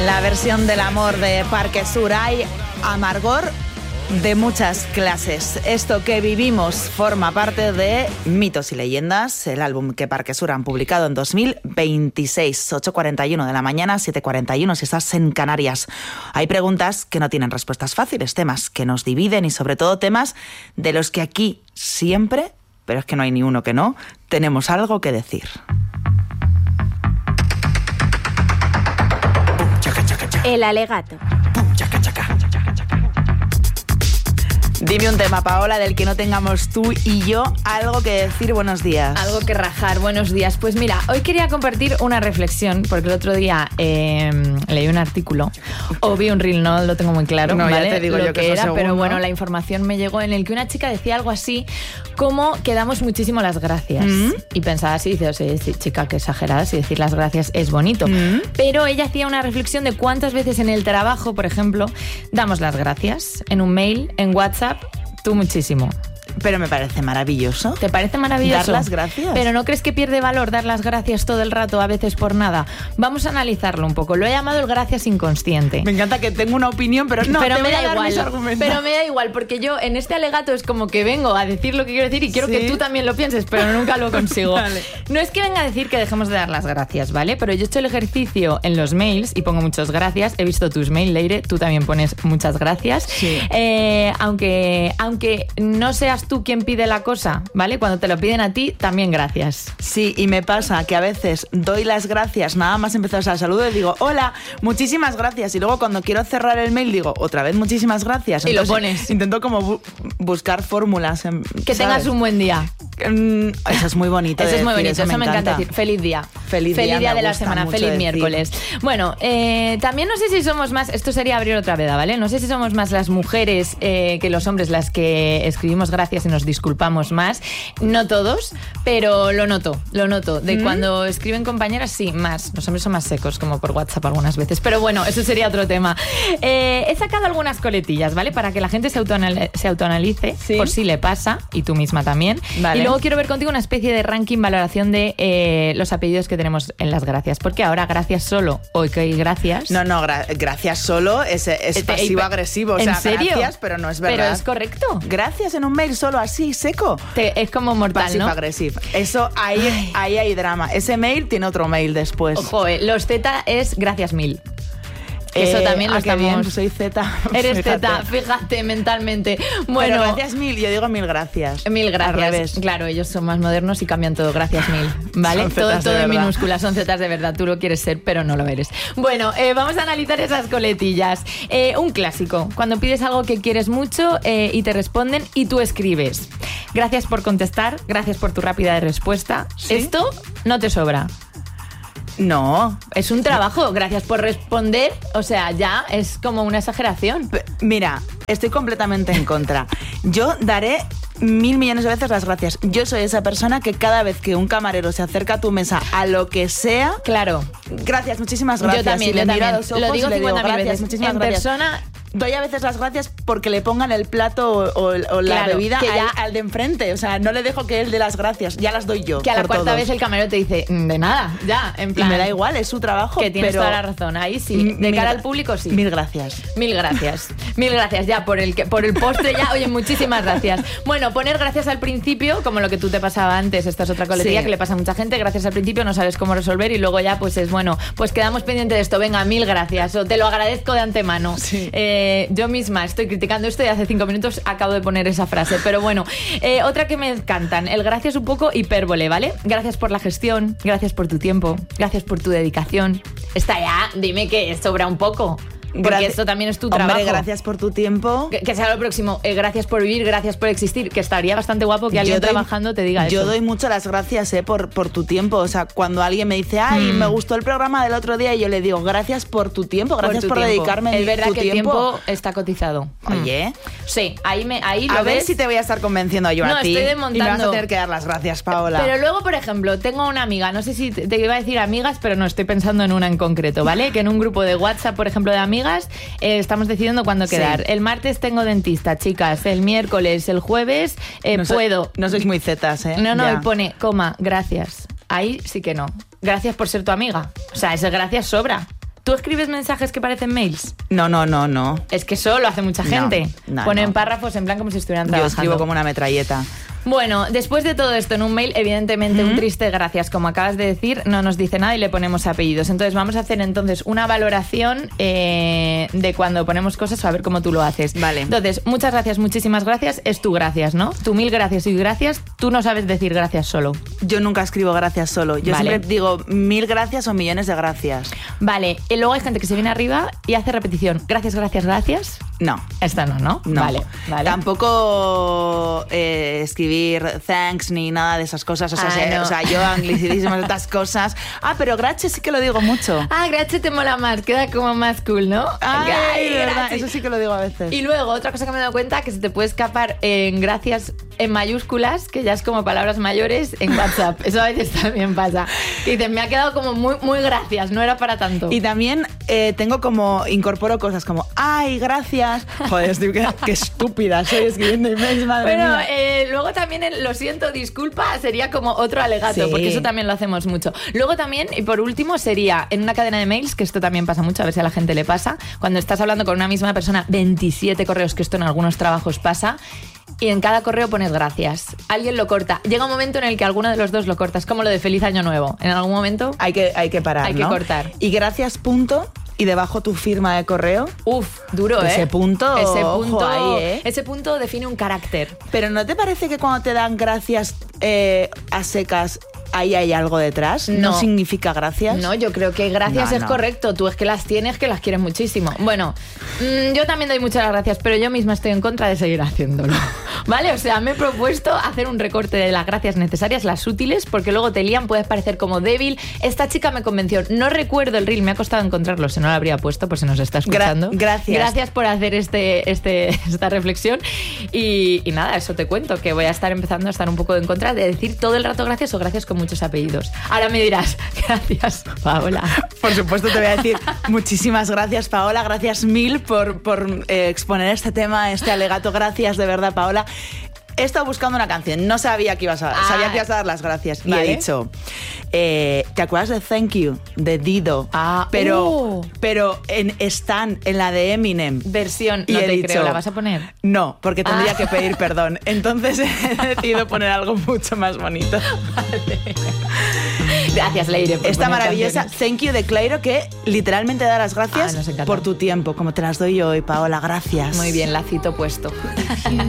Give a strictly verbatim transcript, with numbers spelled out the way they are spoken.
La versión del amor de Parque Sur. Hay amargor de muchas clases. Esto que vivimos forma parte de Mitos y Leyendas, el álbum que Parque Sur han publicado en dos mil veintiséis, ocho cuarenta y uno de la mañana, siete cuarenta y uno si estás en Canarias. Hay preguntas que no tienen respuestas fáciles, temas que nos dividen y sobre todo temas de los que aquí siempre, pero es que no hay ni uno que no, tenemos algo que decir. El alegato. Dime un tema, Paola, del que no tengamos tú y yo algo que decir. Buenos días. Algo que rajar. Buenos días. Pues mira, hoy quería compartir una reflexión, porque el otro día eh, leí un artículo o vi un reel, no lo tengo muy claro, no, ¿vale? Ya te digo lo yo que, que era, según, pero ¿no? bueno, la información me llegó en el que una chica decía algo así como que damos muchísimo las gracias. ¿Mm? Y pensaba así, dice, o sea, chica, qué exagerada, si decir las gracias es bonito. ¿Mm? Pero ella hacía una reflexión de cuántas veces en el trabajo, por ejemplo, damos las gracias en un mail, en WhatsApp. Tú muchísimo. Pero me parece maravilloso. ¿Te parece maravilloso? Dar las gracias. Pero ¿no crees que pierde valor dar las gracias todo el rato, a veces por nada? Vamos a analizarlo un poco. Lo he llamado el gracias inconsciente. Me encanta que tengo una opinión, pero no, pero te me voy da a dar igual, mis argumentos. Pero me da igual, porque yo en este alegato es como que vengo a decir lo que quiero decir y quiero ¿Sí? que tú también lo pienses, pero nunca lo consigo. Vale. No es que venga a decir que dejemos de dar las gracias, ¿vale? Pero yo he hecho el ejercicio en los mails y pongo muchas gracias. He visto tus mails, Leire, tú también pones muchas gracias. Sí. Eh, aunque, aunque no seas tú quien pide la cosa, ¿vale? Cuando te lo piden a ti, también gracias. Sí, y me pasa que a veces doy las gracias, nada más empezar a saludo y digo, hola, muchísimas gracias. Y luego cuando quiero cerrar el mail digo, otra vez muchísimas gracias. Y lo Entonces, pones. Intento como bu- buscar fórmulas. En, Que ¿sabes? tengas un buen día. Mm, Eso es muy bonito. Eso de es muy decir, bonito, eso me encanta decir. Feliz día. Feliz día, me de la gusta semana, mucho feliz decir. miércoles. Bueno, eh, también no sé si somos más, esto sería abrir otra veda, ¿vale? No sé si somos más las mujeres eh, que los hombres las que escribimos gracias y nos disculpamos más. No todos, pero lo noto, lo noto. De ¿Mm? cuando escriben compañeras, sí, más. Los hombres son más secos, como por WhatsApp algunas veces. Pero bueno, eso sería otro tema. Eh, he sacado algunas coletillas, ¿vale? Para que la gente se, autoanal- se autoanalice, ¿Sí? por si le pasa, y tú misma también. Vale. Y luego quiero ver contigo una especie de ranking, valoración de eh, los apellidos que tenemos en las gracias. Porque ahora gracias solo, o que hay gracias. No, no, gra- gracias solo es, es Este, pasivo-agresivo. O ¿en sea, serio? gracias, pero no es verdad. Pero es correcto. Gracias en un mail solo así, seco. Te- es como mortal, ¿no? Pasivo-agresivo. Eso, ahí, ahí hay drama. Ese mail tiene otro mail después. Ojo, eh, los Z es gracias mil. Eso Eh, también lo ah, qué bien, estamos... soy Z. Eres Fíjate. Z, fíjate, mentalmente. Bueno, Pero gracias mil, yo digo mil gracias. Mil Al gracias. revés. Claro, ellos son más modernos y cambian todo. Gracias mil. ¿Vale? Son todo zetas de todo en verdad. minúsculas, son zetas de verdad. Tú lo quieres ser, pero no lo eres. Bueno, eh, vamos a analizar esas coletillas. Eh, un clásico. Cuando pides algo que quieres mucho eh, y te responden y tú escribes. Gracias por contestar, gracias por tu rápida respuesta. ¿Sí? Esto no te sobra. No. Es un trabajo, gracias por responder. O sea, ya es como una exageración. P- Mira, estoy completamente en contra. Yo daré mil millones de veces las gracias. Yo soy esa persona que cada vez que un camarero se acerca a tu mesa a lo que sea, Claro. gracias, muchísimas gracias. Yo también, y le yo miro a también. los ojos Lo digo y le digo, cincuenta mil gracias, veces. muchísimas En gracias. persona... Doy a veces las gracias porque le pongan el plato o, o- o la Claro, bebida que ya- al, al de enfrente. O sea, no le dejo que él dé las gracias. Ya las doy yo. Que a la por cuarta todos. vez el camarero te dice, "Mm, de nada, ya, en Y plan... me da igual, es su trabajo. Que tienes pero toda la razón, ahí sí. m- De mil cara gra- al público, sí. Mil gracias. Mil gracias. Mil gracias ya por el, que- por el postre ya. Oye, muchísimas gracias. Bueno, poner gracias al principio, como lo que tú te pasaba antes. Esta es otra coletilla Sí. que le pasa a mucha gente. Gracias al principio, no sabes cómo resolver y luego ya pues es bueno, pues quedamos pendientes de esto. Venga, mil gracias. O te lo agradezco de antemano. Sí. Eh, yo misma estoy criticando esto y hace cinco minutos acabo de poner esa frase. Pero bueno, eh, otra que me encantan. El gracias un poco hipérbole, ¿vale? Gracias por la gestión, gracias por tu tiempo, gracias por tu dedicación. Está ya, dime que sobra un poco. Porque Gracias- esto también es tu Hombre, trabajo. gracias por tu tiempo. Que, que sea lo próximo. Eh, gracias por vivir, gracias por existir. Que estaría bastante guapo que alguien Yo doy- trabajando te diga Yo eso. doy mucho las gracias eh, por, por tu tiempo. O sea, cuando alguien me dice, ay, Mm. me gustó el programa del otro día, y yo le digo, gracias por tu tiempo, gracias tu por, tiempo. dedicarme Es verdad tu que el tiempo. tiempo está cotizado. Oye, Mm. Sí, ahí, me, ahí lo a ver ves. si te voy a estar convenciendo yo No, a ti. estoy Y desmontando. me vas a tener que dar las gracias, Paola. Pero luego, por ejemplo, tengo una amiga, no sé si te, te iba a decir amigas, pero no, estoy pensando en una en concreto, ¿vale? Que en un grupo de WhatsApp, por ejemplo, de amigas, eh, estamos decidiendo cuándo Sí. quedar. El martes tengo dentista, chicas. El miércoles, el jueves, eh, no so- puedo. no sois muy zetas, ¿eh? No, no, Ya. y pone, coma, gracias. Ahí sí que no. Gracias por ser tu amiga. O sea, ese gracias sobra. ¿Tú escribes mensajes que parecen mails? No, no, no, no. Es que eso lo hace mucha gente. No, no, Ponen no. párrafos en plan como si estuvieran Yo trabajando. escribo como una metralleta. Bueno, después de todo esto en un mail, evidentemente ¿Mm? un triste gracias, como acabas de decir, no nos dice nada y le ponemos apellidos. Entonces vamos a hacer entonces una valoración eh, de cuando ponemos cosas, a ver cómo tú lo haces. Vale. Entonces, muchas gracias, muchísimas gracias, es tu gracias, ¿no? Tu mil gracias y gracias, tú no sabes decir gracias solo. Yo nunca escribo gracias solo. Yo Vale. siempre digo mil gracias o millones de gracias. Vale, y luego hay gente que se viene arriba y hace repetición. Gracias, gracias, gracias. No. Esta no, ¿no? No. Vale, vale. Tampoco eh, escribir thanks ni nada de esas cosas. O sea, Ah, se- no. o sea yo anglicismos, estas cosas. Ah, pero gracias sí que lo digo mucho. Ah, gracias te mola más, queda como más cool, ¿no? Ay, Ay, de verdad, gracias. eso sí que lo digo a veces. Y luego, otra cosa que me he dado cuenta, que se te puede escapar en gracias en mayúsculas, que ya es como palabras mayores en WhatsApp. Eso a veces también pasa. Que dicen, me ha quedado como muy, muy gracias, no era para tanto. Y también eh, tengo como, incorporo cosas como, ay, gracias. Joder, estoy, qué, qué estúpida soy escribiendo emails, madre Bueno, mía. eh, luego también el lo siento, disculpa, sería como otro alegato, Sí. porque eso también lo hacemos mucho. Luego también, y por último, sería en una cadena de mails, que esto también pasa mucho, a ver si a la gente le pasa, cuando estás hablando con una misma persona, veintisiete correos, que esto en algunos trabajos pasa, y en cada correo pones gracias. Alguien lo corta. Llega un momento en el que alguno de los dos lo corta. Es como lo de feliz año nuevo. En algún momento... Hay que, hay que parar, Hay que ¿no? cortar. Y gracias, punto, y debajo tu firma de correo. Uf, duro, ¿eh? Ese punto, ese ojo punto, ahí, ¿eh? ese punto define un carácter. Pero ¿no te parece que cuando te dan gracias eh, a secas, ahí hay algo detrás? ¿No, No. significa gracias? No, yo creo que gracias No, es no. correcto. Tú es que las tienes, que las quieres muchísimo. Bueno, mmm, yo también doy muchas gracias, pero yo misma estoy en contra de seguir haciéndolo. ¿Vale? O sea, me he propuesto hacer un recorte de las gracias necesarias, las útiles, porque luego te lían, puedes parecer como débil. Esta chica me convenció. No recuerdo el reel, me ha costado encontrarlo, si no lo habría puesto, por si nos está escuchando. Gra- gracias. Gracias por hacer este, este, esta reflexión. Y, y nada, eso te cuento, que voy a estar empezando a estar un poco en contra de decir todo el rato gracias o gracias con muchos apellidos. Ahora me dirás, gracias, Paola. Por supuesto te voy a decir muchísimas gracias, Paola, gracias mil por, por eh, exponer este tema, este alegato. Gracias de verdad, Paola. He estado buscando una canción, no sabía que ibas a, Ah. sabía que ibas a dar las gracias. Y Vale. he dicho, eh, ¿te acuerdas de Thank You, de Dido? Ah, pero, uh. pero en Stan, en la de Eminem. Versión, Y no he te dicho, creo, ¿la vas a poner? No, porque tendría Ah. que pedir perdón. Entonces he decidido poner algo mucho más bonito. Gracias, Leire. por Esta poner maravillosa canciones. Thank You de Clairo, que literalmente da las gracias Ah, nos encanta. por tu tiempo, como te las doy hoy, Paola. Gracias. Muy bien, lacito puesto.